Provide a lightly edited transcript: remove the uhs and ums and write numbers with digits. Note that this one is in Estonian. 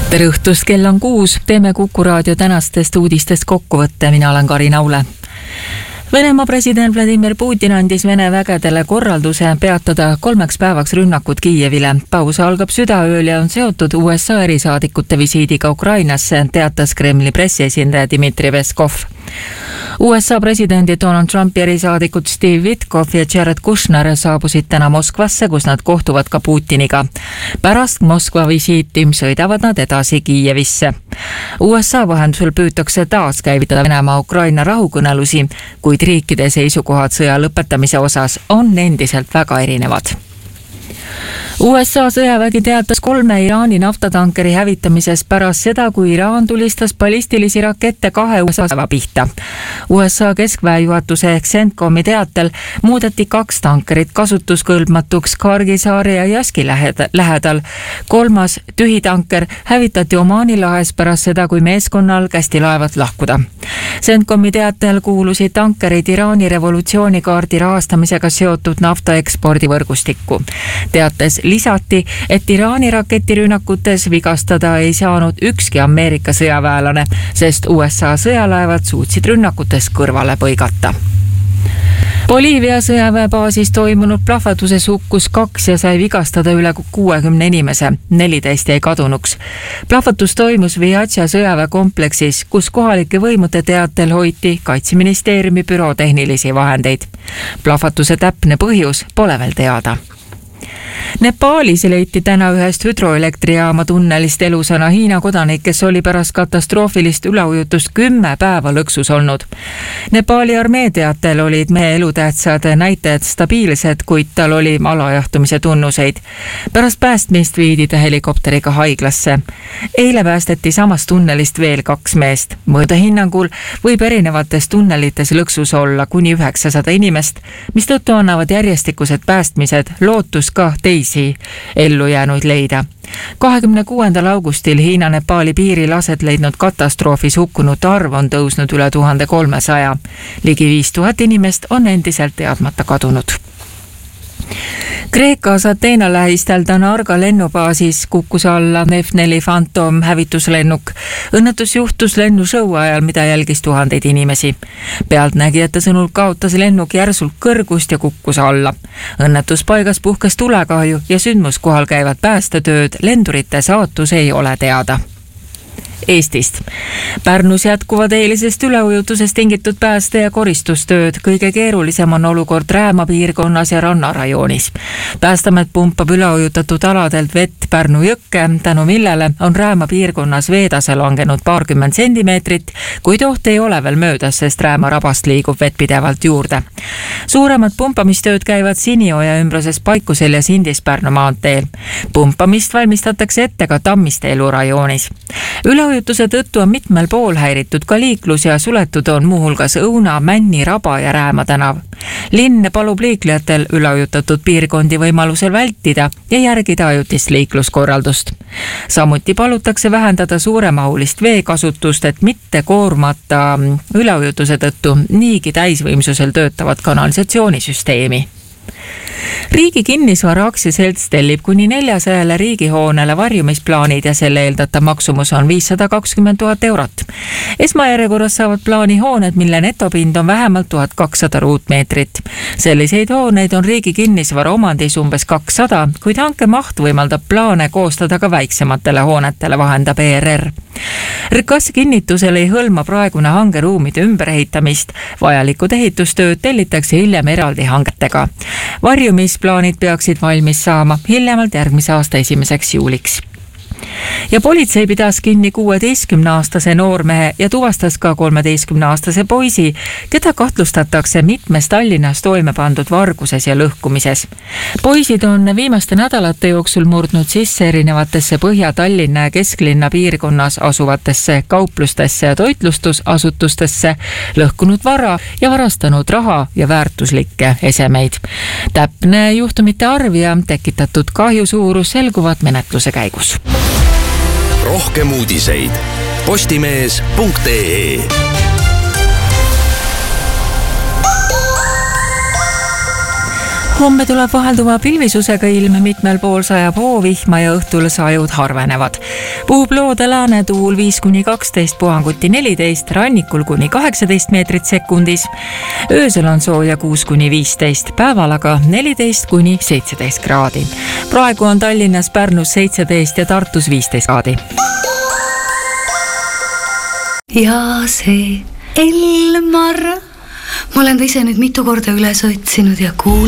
Tere õhtust, kell on 6, teeme Kuku Raadio tänastest uudistest kokkuvõtte, mina olen Karin Aule. Venemaa president Vladimir Putin andis Vene vägedele korralduse peatada 3 päevaks rünnakud Kiievile. Paus algab südaööl ja on seotud USA erisaadikute visiidiga Ukrainasse, teatas Kremli pressiesindaja Dmitri Peskov. USA presidendi Donald Trumpi erisaadikud Steve Witkoff ja Jared Kushner saabusid täna Moskvasse, kus nad kohtuvad ka Putiniga. Pärast Moskva visiiti sõidavad nad edasi Kiievisse. USA vahendusel püütakse taas käivitada Venemaa-Ukraina rahukõnelusi, kuid riikide seisukohad sõja lõpetamise osas on endiselt väga erinevad. USA sõjavägi teatas 3 Iraani naftatankeri hävitamises pärast seda, kui Iraan tulistas ballistilisi rakette 2 USA pihta. USA keskväe juhatuse ehk CENTCOMi teatel muudeti 2 tankerit kasutuskõlbmatuks Kargi saare ja Jaski lähedal. 3. tühitanker hävitati Omaani lahes pärast seda, kui meeskonnal kästi laevad lahkuda. CENTCOMi teatel kuulusid tankerid Iraani revolutsioonikaardi rahastamisega seotud naftaekspordivõrgustikku. Teates lisati, et Iraani raketirünnakutes vigastada ei saanud ükski Ameerika sõjaväelane, sest USA sõjalaevad suutsid rünnakutest kõrvale põigata. Boliivia sõjaväebaasis toimunud plahvatuses hukkus 2 ja sai vigastada üle 60 inimese, 14 jäi kadunuks. Plahvatus toimus Viatša sõjaväekompleksis, kus kohalike võimude teatel hoiti Kaitseministeeriumi bürotehnilisi vahendeid. Plahvatuse täpne põhjus pole veel teada. Nepaalis leiti täna ühest hüdroelektrijaama tunnelist elusana Hiina kodanik, kes oli pärast katastroofilist üleujutust 10 päeva lõksus olnud. Nepaali armee teatel olid mehe elutähtsad näitajad stabiilsed, kuid tal oli alajahtumise tunnuseid. Pärast päästmist viidi ta helikopteriga haiglasse. Eile päästeti samast tunnelist veel 2 meest. Mõõde hinnangul võib erinevates tunnelites lõksus olla kuni 900 inimest, mistõttu annavad järjestikused päästmised lootus ka teisi ellujäänuid leida. 26. augustil Hiina-Nepaali piiril aset leidnud katastroofis hukkunute arv on tõusnud üle 1300. Ligi 5000 inimest on endiselt teadmata kadunud. Kreekas Ateena lähistel Danarga lennubaasis kukkus alla F4 Phantom hävituslennuk. Õnnetus juhtus lennushow ajal, mida jälgis 1000 inimesi. Pealtnägijate sõnul kaotas lennuk järsult kõrgust ja kukkus alla. Õnnetuspaigas puhkes tulekahju ja sündmuskohal käivad päästetööd, lendurite saatus ei ole teada. Eestist. Pärnus jätkuvad eilisest üleujutusest tingitud pääste- ja koristustööd. Kõige keerulisem on olukord Rääma piirkonnas ja rannarajoonis. Päästamet pumpab üleujutatud aladelt vett Pärnu jõkke, tänu millele on Rääma piirkonnas veetase langenud 20 sentimeetrit, kuid oht ei ole veel möödas, sest Rääma rabast liigub vett pidevalt juurde. Suuremad pumpamistööd käivad Sinioja ümbruses Paikusel ja Sindis-Pärnu maanteel. Pumpamist valmistatakse ette ka Tammiste elurajoonis. Üleujutuse tõttu on mitmel pool häiritud ka liiklus ja suletud on muuhulgas Õuna, Männi, Raba ja Rääma tänav. Linn palub liiklejatel üleujutatud piirkondi võimalusel vältida ja järgida ajutist liikluskorraldust. Samuti palutakse vähendada suuremahulist veekasutust, et mitte koormata üleujutuse tõttu niigi täisvõimsusel töötavat kanalisatsioonisüsteemi. Riigi kinnisvara aktsiaselts tellib kuni 400 riigihoonele varjumisplaanid ja selle eeldatav maksumus on 520 000 eurot. Esmajärjekorras saavad plaani hooned, mille netopind on vähemalt 1200 ruutmeetrit. Selliseid hooneid on riigi kinnisvara omandis umbes 200, kuid hanke maht võimaldab plaane koostada ka väiksematele hoonetele, vahendab ERR. RKAS kinnitusel ei hõlma praegune hangeruumide ümberehitamist. Vajalikud ehitustööd tellitakse hiljem eraldi hangetega. Varjumisplaanid peaksid valmis saama hiljemalt järgmise aasta 1. juuliks. Ja politsei pidas kinni 16-aastase noormehe ja tuvastas ka 13-aastase poisi, keda kahtlustatakse mitmes Tallinnas toime pandud varguses ja lõhkumises. Poisid on viimaste nädalate jooksul murdnud sisse erinevatesse Põhja-Tallinna ja Kesklinna piirkonnas asuvatesse kauplustesse ja toitlustusasutustesse, lõhkunud vara ja varastanud raha ja väärtuslikke esemeid. Täpne juhtumite arv ja tekitatud kahju suurus selguvad menetluse käigus. Rohkem uudiseid postimees.ee. Homme tuleb vahelduva pilvisusega ilm, mitmel pool sajab hoovihma ja õhtul sajud harvenevad. Puhub loode läänetuul 5-12, puhanguti 14, rannikul kuni 18 meetrit sekundis. Öösel on sooja 6-15, päeval aga 14-17 kraadi. Praegu on Tallinnas, Pärnus 17 ja Tartus 15 kraadi. Ja see Elmar, ma olen ta ise nüüd mitu korda üles otsinud ja kuulnud.